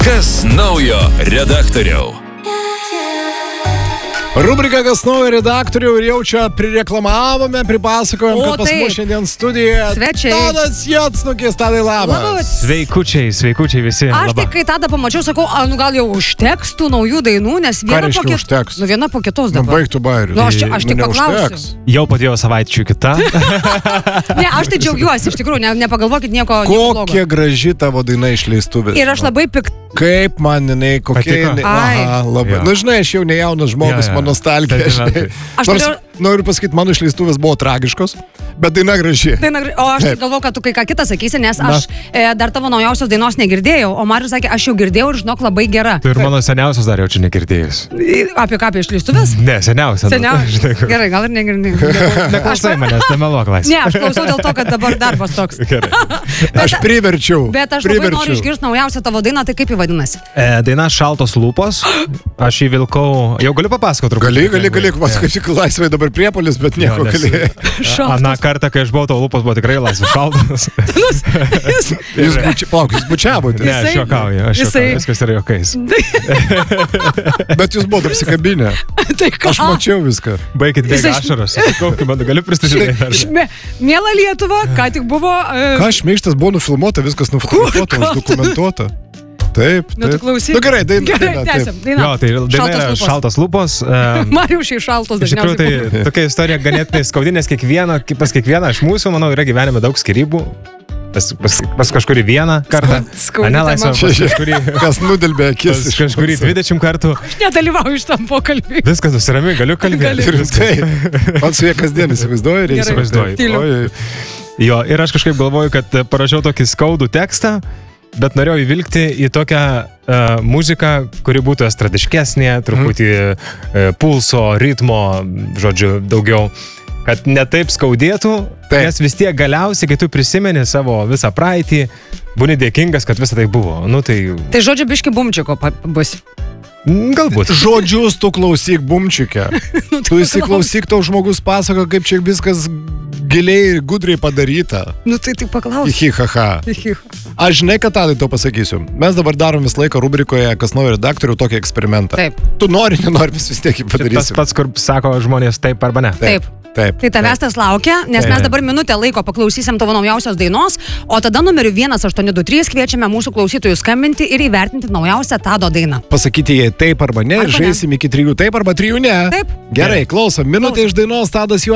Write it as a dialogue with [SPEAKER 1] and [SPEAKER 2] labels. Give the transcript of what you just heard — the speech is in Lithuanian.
[SPEAKER 1] Kas naujo redaktoriau?
[SPEAKER 2] Rubrika Kas naujo redaktorių ir jau čia prireklamavome, pripasakojom, kad pas mus šiandien studijoje
[SPEAKER 3] svečiai.
[SPEAKER 2] Tadas Jocnukis, Tadai labas.
[SPEAKER 4] Sveikučiai visi.
[SPEAKER 3] Aš tik kai tada pamačiau, sakau, gal jau užteks tų naujų dainų, nes viena po kitos. Nu, viena po kitos dabar.
[SPEAKER 2] Baigtų bairių.
[SPEAKER 3] Nu, aš tik paklausiu.
[SPEAKER 4] Jau padėjo savaičių kita.
[SPEAKER 3] Ne, aš tai džiaugiuosi, iš tikrųjų, nepagalvokit nieko blogo.
[SPEAKER 2] Kokia graži tavo daina išleistuvės.
[SPEAKER 3] Ir aš labai pikta.
[SPEAKER 2] Kaip man jinai, kokia jinai. Aha, labai. Na, žinai, aš jau nejaunas žmogus, man nostalgija. Noriu pasakyti, mano išleistuvės buvo tragiškos, bet daina graži.
[SPEAKER 3] O aš galvoju, kad tu kai ką kitą sakysi, nes aš dar tavo naujausios dainos negirdėjau, o Marius sakė, aš jau girdėjau ir žinok labai gera.
[SPEAKER 4] Tu ir mano seniausios dar jau čia negirdėjus.
[SPEAKER 3] Apie ką, apie išleistuvės?
[SPEAKER 4] Ne, seniausia.
[SPEAKER 3] Gerai, gal ir negirdėjau.
[SPEAKER 4] Neklausai manęs, nemeluok laisvai.
[SPEAKER 3] Ne, aš klausau dėl to, kad dabar darbas toks.
[SPEAKER 2] Aš priverčiau.
[SPEAKER 3] Bet aš labai noriu išgirsti naujausią tavo dainą, tai kaip jį vadinasi?
[SPEAKER 4] Daina Šaltos lūpos. Aš jį vilkau. Jau galiu papasakoti truputį.
[SPEAKER 2] Gali. Kaip laisvai dabar priepolis, bet nieko gali.
[SPEAKER 4] Aną kartą, kai aš buvau, tavo lūpos buvo tikrai laisvai šaltos.
[SPEAKER 2] Jūs bučiavote.
[SPEAKER 4] Ne, aš juokauju. Viskas yra juokais.
[SPEAKER 2] Bet jūs buvote apsikabinę. Aš mačiau viską.
[SPEAKER 4] Baikit bėga ašaros. Galiu pristatyti.
[SPEAKER 3] Miela Lietuva, ką tik buvo...
[SPEAKER 2] Ką šmeižtas buvo nufilmuota, viskas nufotografuota, uždokumentuota. Taip.
[SPEAKER 3] Nu, tu klausyk.
[SPEAKER 2] Nu, gerai, daina.
[SPEAKER 4] Jo, tai daina yra Šaltos lūpos.
[SPEAKER 3] Mariušiai šaltos
[SPEAKER 4] dažniausiai. Iš tikrųjų, tai tokia istorija ganėtinai skaudi, nes pas kiekvieną iš mūsų, manau, yra gyvenime daug skyrybų. Pas kažkurį vieną kartą.
[SPEAKER 2] Kas nudelbė akis.
[SPEAKER 4] Kažkurį 20 kartų.
[SPEAKER 3] Aš nedalyvauju iš tam pokalbį.
[SPEAKER 4] Viskas nusirami, galiu kalbėti.
[SPEAKER 2] Man su jie kasdien įsivaizduoju.
[SPEAKER 4] Jo, ir aš kažkaip galvoju, kad parašiau tokį skaudų tekstą, bet norėjau įvilgti į tokią muziką, kuri būtų estradiškesnė, truputį pulso, ritmo, žodžiu, daugiau. Kad ne taip skaudėtų, nes vis tiek galiausiai, kai tu prisimeni savo visą praeitį, būni dėkingas, kad visą tai buvo. Nu, tai
[SPEAKER 3] žodžiu, biški bumčiko bus.
[SPEAKER 4] Galbūt.
[SPEAKER 2] Žodžius tu klausyk bumčikę. Tu įsiklausyk, tau žmogus pasako, kaip čia viskas giliai ir gudriai padaryta.
[SPEAKER 3] Nu tai tik paklausyk.
[SPEAKER 2] Ichihaha. Aš žinai, kad Tadai to pasakysiu. Mes dabar darom visą laiką rubrikoje Kas naujo redaktorių tokį eksperimentą.
[SPEAKER 3] Taip.
[SPEAKER 2] Tu nenori, mes vis tiek jį padarysim.
[SPEAKER 4] Tas pats, kur sako žmonės taip arba ne.
[SPEAKER 3] Taip. Tai tavęs tas laukia, nes mes dabar minutę laiko paklausysim tavo naujausios dainos, o tada numeriu 1823 kviečiame mūsų klausytojus skambinti ir įvertinti naujausią Tado dainą.
[SPEAKER 2] Pasakyti jai taip arba ne ir žaisim iki 3 taip arba 3 ne.
[SPEAKER 3] Taip.
[SPEAKER 2] Gerai, klausom. Minutė iš dainos Tadas